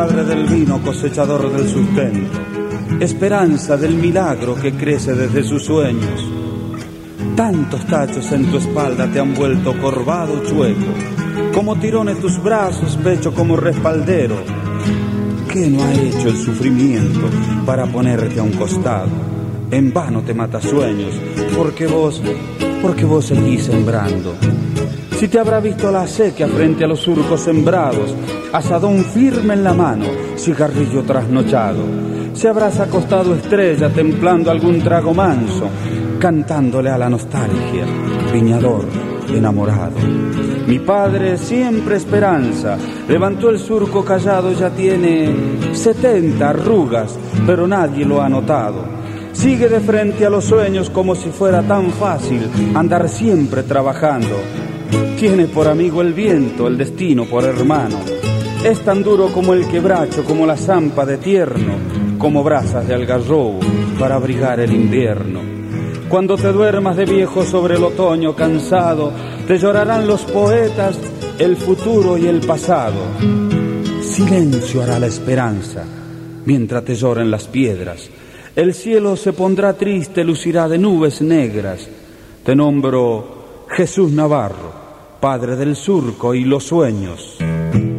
Padre del vino, cosechador del sustento, esperanza del milagro que crece desde sus sueños. Tantos tachos en tu espalda te han vuelto corvado, chueco, como tirones tus brazos, pecho como respaldero. ¿Qué no ha hecho el sufrimiento para ponerte a un costado? En vano te mata sueños, porque vos seguís sembrando. Si te habrá visto la sequía frente a los surcos sembrados, asadón firme en la mano, cigarrillo trasnochado. Se habrás acostado estrella templando algún trago manso, cantándole a la nostalgia, viñador enamorado. Mi padre, siempre esperanza, levantó el surco callado, ya tiene 70 arrugas, pero nadie lo ha notado. Sigue de frente a los sueños como si fuera tan fácil andar siempre trabajando. Tiene por amigo el viento, el destino por hermano. Es tan duro como el quebracho, como la zampa de tierno, como brasas de algarrobo para abrigar el invierno. Cuando te duermas de viejo sobre el otoño cansado, te llorarán los poetas, el futuro y el pasado. Silencio hará la esperanza mientras te lloren las piedras. El cielo se pondrá triste, lucirá de nubes negras. Te nombro Jesús Navarro, padre del surco y los sueños.